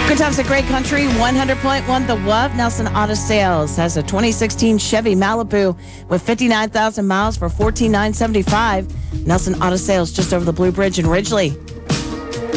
Good times at Great Country, 100.1 The Wove. Nelson Auto Sales has a 2016 Chevy Malibu with 59,000 miles for $14,975. Nelson Auto Sales just over the Blue Bridge in Ridgely.